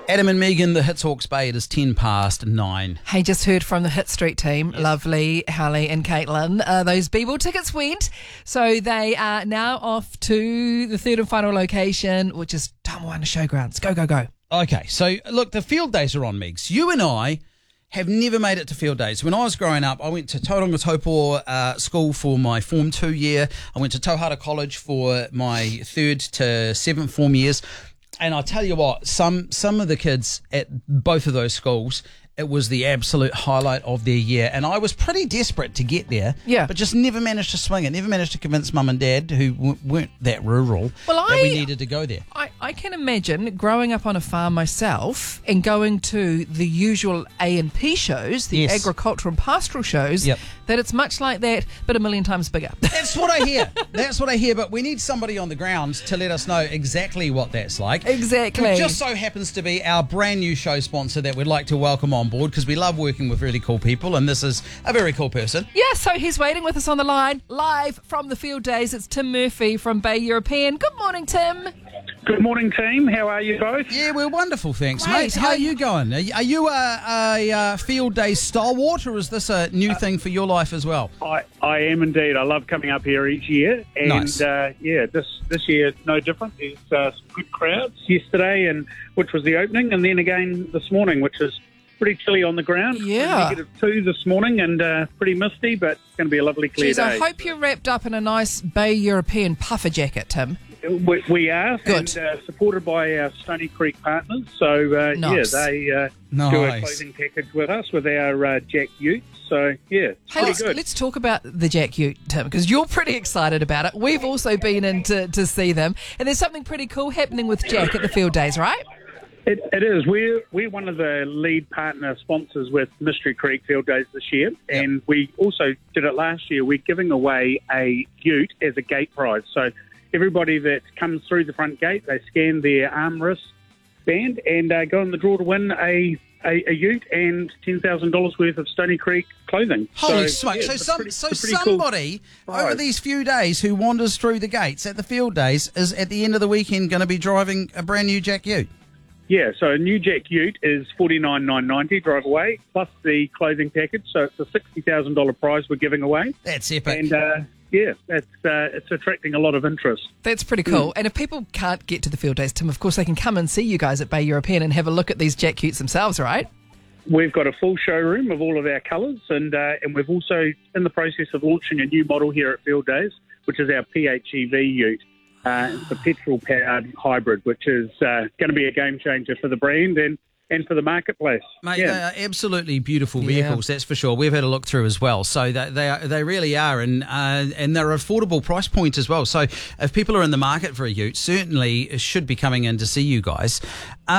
Adam and Megan, the Hits Hawke's Bay. It is 9:10. Hey, just heard from the Hit Street team. Yes. Lovely, Hallie and Caitlin. Those B-Ball tickets went. So they are now off to the third and final location, which is Tamoana Showgrounds. Go, go, go. Okay, so look, the field days are on, Megs. You and I have never made it to field days. When I was growing up, I went to Tauranga Taupō school for my Form 2 year. I went to Tauhara College for my 3rd to 7th form years. And I tell you what, some of the kids at both of those schools, it was the absolute highlight of their year. And I was pretty desperate to get there, but just never managed to swing it, never managed to convince mum and dad, who weren't that rural, that we needed to go there. I can imagine growing up on a farm myself and going to the usual A&P shows, the agricultural and pastoral shows, that it's much like that, but a million times bigger. That's what I hear. That's what I hear. But we need somebody on the ground to let us know exactly what that's like. Exactly. It just so happens to be our brand new show sponsor that we'd like to welcome on board, because we love working with really cool people, and this is a very cool person. Yeah, so he's waiting with us on the line, live from the field days. It's Tim Murphy from Bay European. Good morning, Tim. Good morning, team. How are you both? Yeah, we're wonderful, thanks, Great. mate. How are you going? Are you a field day stalwart, or is this a new thing for your life as well? I am indeed. I love coming up here each year, and nice. This year it's no different. There's some good crowds yesterday, which was the opening, and then again this morning, which is pretty chilly on the ground. Yeah. -2 this morning, and pretty misty, but it's going to be a lovely clear day. I hope you're wrapped up in a nice Bay European puffer jacket, Tim. We are, good. And supported by our Stony Creek partners. So, nice. they do a clothing package with us with our Jack Ute. So, yeah, hey, good. Let's talk about the Jack Ute, Tim, because you're pretty excited about it. We've also been in to see them, and there's something pretty cool happening with Jack at the field days, right? It is. We're one of the lead partner sponsors with Mystery Creek Field Days this year, and we also did it last year. We're giving away a ute as a gate prize. So everybody that comes through the front gate, they scan their arm wrist band and go in the draw to win a ute and $10,000 worth of Stony Creek clothing. Holy smokes. So somebody cool over these few days who wanders through the gates at the field days is at the end of the weekend going to be driving a brand new Jack Ute. Yeah, so a new Jack Ute is $49,990 drive away, plus the clothing package. So it's a $60,000 prize we're giving away. That's epic. And it's attracting a lot of interest. That's pretty cool. And if people can't get to the field days, Tim, of course they can come and see you guys at Bay European and have a look at these Jack Utes themselves, right? We've got a full showroom of all of our colours, and we've also in the process of launching a new model here at Field Days, which is our PHEV Ute. It's a petrol-powered hybrid, which is going to be a game changer for the brand and for the marketplace. Mate, they are absolutely beautiful vehicles, that's for sure. We've had a look through as well. So they really are, and they're affordable price point as well. So if people are in the market for a ute, certainly should be coming in to see you guys.